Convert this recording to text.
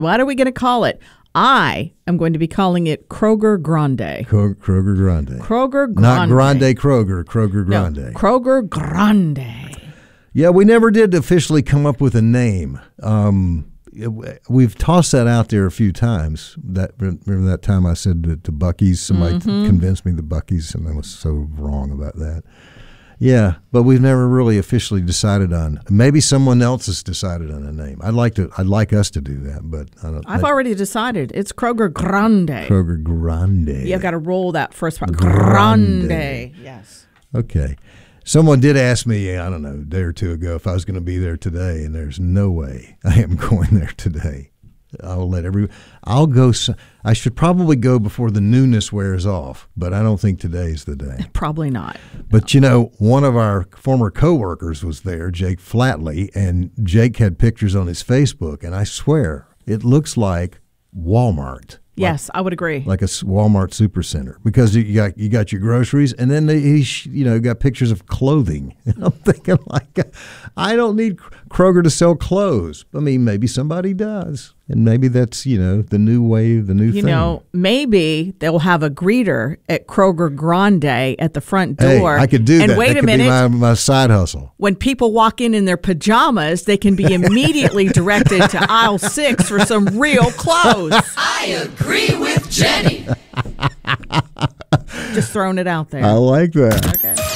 What are we going to call it? I am going to be calling it Kroger Grande. Kroger Grande. Kroger Grande. Not Grande Kroger. Kroger Grande. No, Kroger Grande. Yeah, we never did officially come up with a name. We've tossed that out there a few times. Remember that time I said to Buc-ee's, somebody convinced me the Buc-ee's, and I was so wrong about that. Yeah, but we've never really officially decided on. Maybe someone else has decided on a name. I'd like us to do that, but I don't. I've already decided. It's Kroger Grande. Kroger Grande. You've got to roll that first part. Grande. Yes. Okay. Someone did ask me, I don't know, a day or two ago if I was going to be there today, and there's no way I am going there today. I'll go. I should probably go before the newness wears off, but I don't think today's the day. Probably not. But, one of our former coworkers was there, Jake Flatley, and Jake had pictures on his Facebook, and I swear it looks like Walmart. Yes, I would agree. Like a Walmart supercenter, because you got your groceries, and then he's got pictures of clothing. And I'm thinking, I don't need Kroger to sell clothes. I mean, maybe somebody does, and maybe that's the new wave, the new thing. Maybe they'll have a greeter at Kroger Grande at the front door. Hey, I could do that. And wait that a minute, be my side hustle. When people walk in their pajamas, they can be immediately directed to aisle 6 for some real clothes. I agree with Jenny. Just throwing it out there. I like that. Okay.